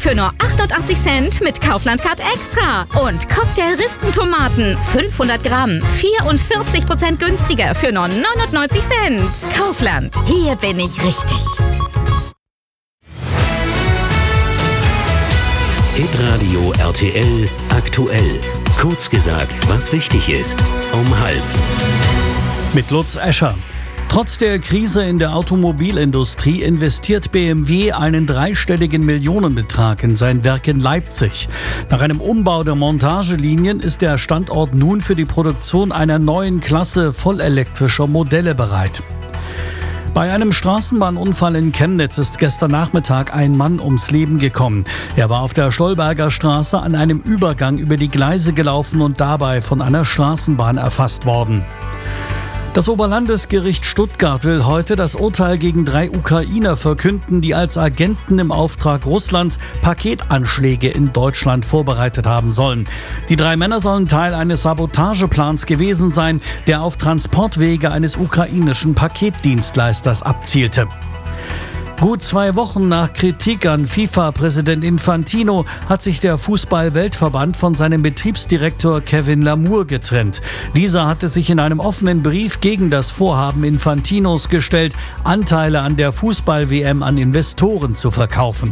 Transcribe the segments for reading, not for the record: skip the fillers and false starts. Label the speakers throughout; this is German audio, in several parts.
Speaker 1: für nur 88 Cent mit Kaufland Card Extra. Und Cocktail-Rispentomaten 500 Gramm, 44% günstiger für nur 99 Cent. Kaufland, hier bin ich richtig.
Speaker 2: Hitradio RTL aktuell. Kurz gesagt, was wichtig ist. Um 12:30.
Speaker 3: Mit Lutz Escher. Trotz der Krise in der Automobilindustrie investiert BMW einen dreistelligen Millionenbetrag in sein Werk in Leipzig. Nach einem Umbau der Montagelinien ist der Standort nun für die Produktion einer neuen Klasse vollelektrischer Modelle bereit. Bei einem Straßenbahnunfall in Chemnitz ist gestern Nachmittag ein Mann ums Leben gekommen. Er war auf der Stolberger Straße an einem Übergang über die Gleise gelaufen und dabei von einer Straßenbahn erfasst worden. Das Oberlandesgericht Stuttgart will heute das Urteil gegen 3 Ukrainer verkünden, die als Agenten im Auftrag Russlands Paketanschläge in Deutschland vorbereitet haben sollen. Die 3 Männer sollen Teil eines Sabotageplans gewesen sein, der auf Transportwege eines ukrainischen Paketdienstleisters abzielte. Gut 2 Wochen nach Kritik an FIFA-Präsident Infantino hat sich der Fußball-Weltverband von seinem Betriebsdirektor Kevin Lamour getrennt. Dieser hatte sich in einem offenen Brief gegen das Vorhaben Infantinos gestellt, Anteile an der Fußball-WM an Investoren zu verkaufen.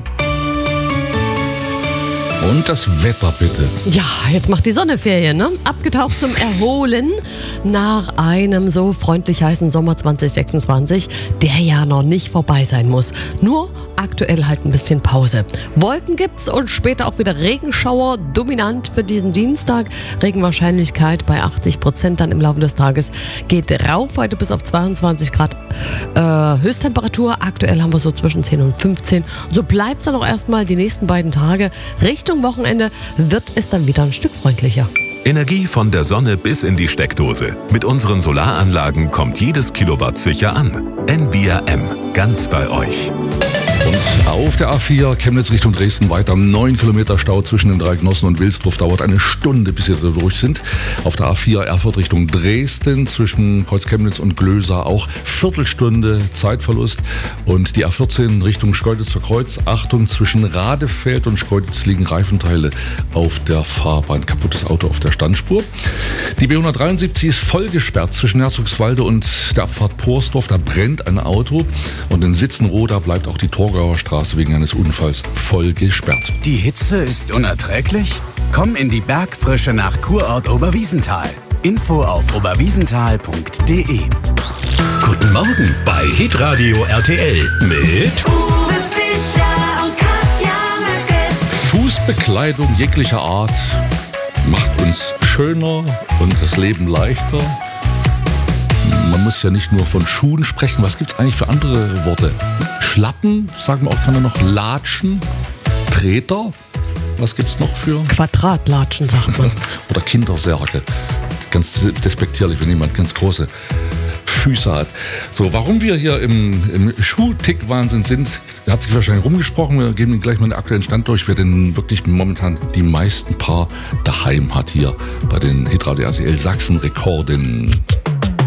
Speaker 4: Und das Wetter bitte.
Speaker 5: Ja, jetzt macht die Sonne Ferien, ne? Abgetaucht zum Erholen nach einem so freundlich heißen Sommer 2026, der ja noch nicht vorbei sein muss. Nur aktuell halt ein bisschen Pause. Wolken gibt's und später auch wieder Regenschauer, dominant für diesen Dienstag. Regenwahrscheinlichkeit bei 80% dann im Laufe des Tages geht rauf, heute bis auf 22 Grad Höchsttemperatur. Aktuell haben wir so zwischen 10 und 15. Und so bleibt es dann auch erstmal die nächsten beiden Tage. Richtung Wochenende wird es dann wieder ein Stück freundlicher.
Speaker 6: Energie von der Sonne bis in die Steckdose. Mit unseren Solaranlagen kommt jedes Kilowatt sicher an. Envia M, ganz bei euch.
Speaker 4: Und auf der A4 Chemnitz Richtung Dresden weiter 9 Kilometer Stau zwischen den Dreigenossen und Wilsdruff. Dauert eine Stunde, bis sie da durch sind. Auf der A4 Erfurt Richtung Dresden zwischen Kreuz Chemnitz und Glösa auch Viertelstunde Zeitverlust. Und die A14 Richtung Schkeuditzer Kreuz. Achtung, zwischen Radefeld und Schkeuditz liegen Reifenteile auf der Fahrbahn. Kaputtes Auto auf der Standspur. Die B173 ist voll gesperrt zwischen Herzogswalde und der Abfahrt Porsdorf. Da brennt ein Auto. Und in Sitzenroda bleibt auch die Torgauer Straße wegen eines Unfalls voll gesperrt.
Speaker 7: Die Hitze ist unerträglich? Komm in die Bergfrische nach Kurort Oberwiesenthal. Info auf oberwiesenthal.de.
Speaker 2: Guten Morgen bei Hitradio RTL mit
Speaker 8: Uwe Fischer und Katja Möcke.
Speaker 4: Fußbekleidung jeglicher Art macht uns schöner und das Leben leichter. Man muss ja nicht nur von Schuhen sprechen. Was gibt es eigentlich für andere Worte? Schlappen, sagen wir auch gerne noch. Latschen, Treter. Was gibt es noch für?
Speaker 5: Quadratlatschen, sagt man.
Speaker 4: Oder Kindersärge. Ganz despektierlich, wenn jemand ganz große Füße hat. So, warum wir hier im Schuhtick-Wahnsinn sind, hat sich wahrscheinlich rumgesprochen. Wir geben Ihnen gleich mal den aktuellen Stand durch, wer denn wirklich momentan die meisten Paar daheim hat hier bei den Hitradio RTL Sachsen-Rekorden.